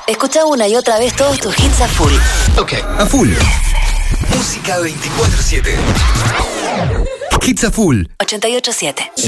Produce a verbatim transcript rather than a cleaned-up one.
Escucha una y otra vez todos tus hits a full. Ok, a full. Música veinticuatro siete. Hits a full. ochenta y ocho siete.